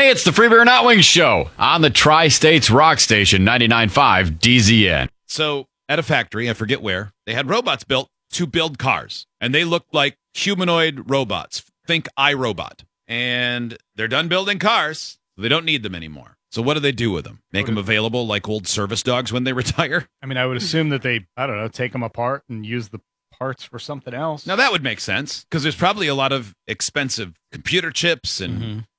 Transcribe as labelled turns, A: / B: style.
A: Hey, it's the Free Beer Not Wings Show on the Tri-States Rock Station 99.5 DZN.
B: So at a factory, I forget where, they had robots built to build cars. And they looked like humanoid robots. Think iRobot. And they're done building cars. So they don't need them anymore. So what do they do with them? Make them available like old service dogs when they retire?
C: I mean, I would assume that they, I don't know, take them apart and use the parts for something else.
B: Now that would make sense because there's probably a lot of expensive computer chips and